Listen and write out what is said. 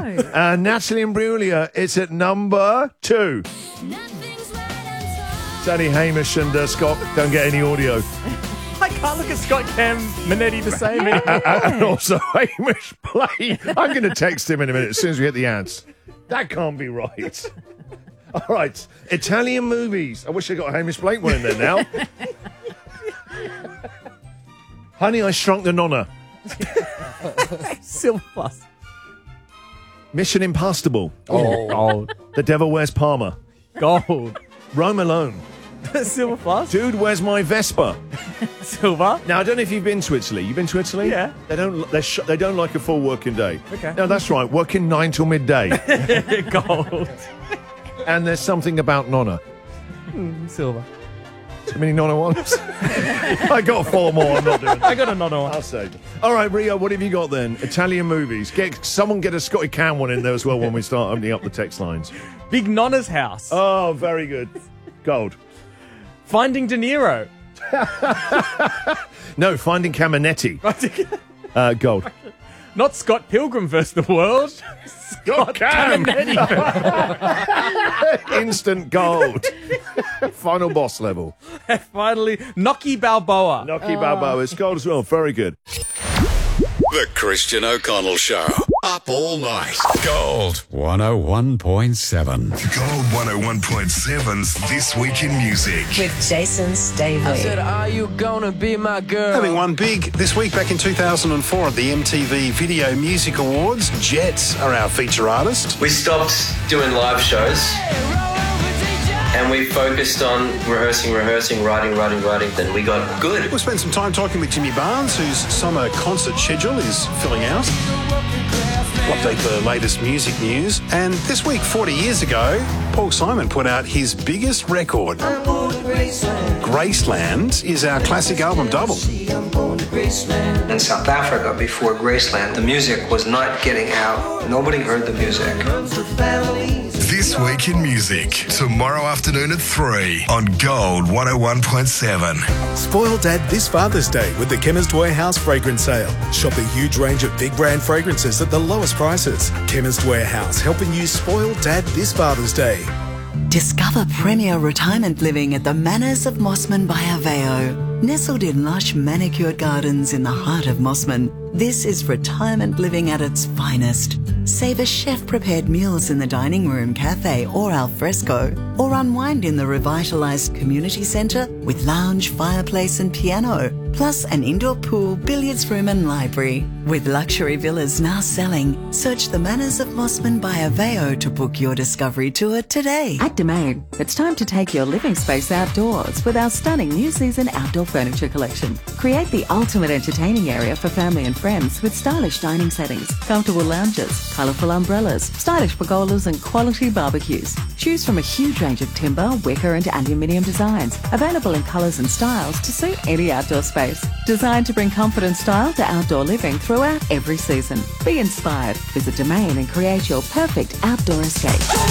Natalie Imbruglia is at number 2. Sadly, Hamish and Scott don't get any audio. I can't look at Scott Cam Minetti to save it. And also, Hamish play. I'm going to text him in a minute as soon as we hit the ads. That can't be right. All right, Italian movies. I wish I got a Hamish Blake one in there now. Honey, I Shrunk the Nonna. Silver Plus. Mission Impossible. Gold. The Devil Wears Parma. Gold. Rome Alone. Silver Plus. Dude, Where's My Vespa? Silver. Now, I don't know if you've been to Italy. You've been to Italy? Yeah. They don't like a full working day. Okay. No, that's right. Working 9 till midday. Gold. And there's something about Nonna. Silver. Too many Nonna ones? I got 4 more. I'm not doing it. I got another one. I'll say. All right, Rio, what have you got then? Italian movies. Someone get a Scotty Cam one in there as well when we start opening up the text lines. Big Nonna's House. Oh, very good. Gold. Finding De Niro. No, Finding Caminetti. Gold. Not Scott Pilgrim vs. the World. Scott Cam. Instant gold. Final boss level. And finally, Nocky Balboa. Nocky Balboa is gold as well. Very good. The Christian O'Connell Show. Up all night. Gold 101.7. Gold 101.7's This Week in Music. With Jason Stavely. I said, are you gonna be my girl? Having won big this week back in 2004 at the MTV Video Music Awards, Jets are our feature artist. We stopped doing live shows and we focused on rehearsing, writing. Then we got good. We'll spend some time talking with Jimmy Barnes, whose summer concert schedule is filling out. We'll update the latest music news. And this week, 40 years ago, Paul Simon put out his biggest record. Graceland is our classic album double. In South Africa, before Graceland, the music was not getting out. Nobody heard the music. This Week in Music. Tomorrow afternoon at 3 on Gold 101.7. Spoil Dad this Father's Day with the Chemist Warehouse fragrance sale. Shop a huge range of big brand fragrances at the lowest prices. Chemist Warehouse, helping you spoil Dad this Father's Day. Discover premier retirement living at the Manors of Mossman by Aveo. Nestled in lush manicured gardens in the heart of Mossman, this is retirement living at its finest. Savor chef-prepared meals in the dining room, cafe or al fresco, or unwind in the revitalised community centre with lounge, fireplace and piano, plus an indoor pool, billiards room and library. With luxury villas now selling, search the Manors of Mossman by Aveo to book your discovery tour today. At Domain, it's time to take your living space outdoors with our stunning new season outdoor furniture collection. Create the ultimate entertaining area for family and friends with stylish dining settings, comfortable lounges, colourful umbrellas, stylish pergolas and quality barbecues. Choose from a huge range of timber, wicker and aluminium designs, available in colours and styles to suit any outdoor space. Designed to bring comfort and style to outdoor living throughout every season. Be inspired. Visit Domain and create your perfect outdoor escape.